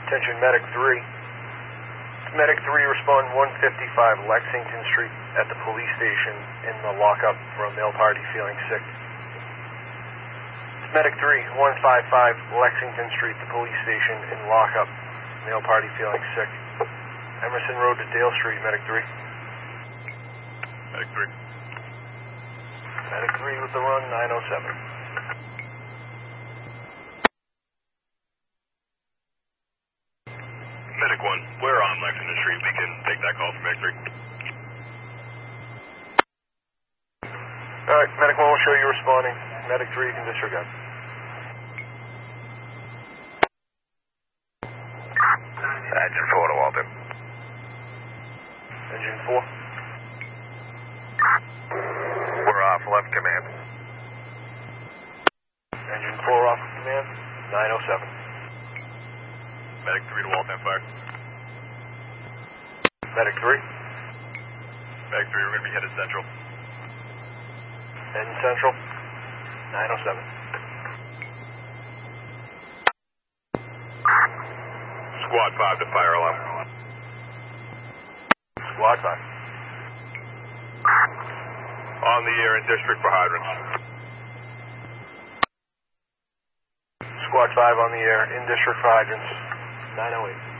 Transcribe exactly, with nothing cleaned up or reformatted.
Attention Medic three. Medic three, respond one fifty-five Lexington Street at the police station in the lockup for a male party feeling sick. Medic three, one fifty-five Lexington Street, the police station in lockup, male party feeling sick. Emerson Road to Dale Street, Medic three. Medic three. Medic three with the run, nine oh seven. Medic one, we're on Lexington Street. We can take that call from Medic three. Alright, Medic one will show you responding. Medic three, you can disregard. Engine four to Walter. Engine four. We're off, left command. Engine four off of command, nine oh seven. Medic three to Walton, fire. Medic three. Medic three, we're going to be headed central. Heading central, nine oh seven. Squad five to fire alarm. Squad five. On the air in district for hydrants. Squad five on the air, in district for hydrants, nine oh eight.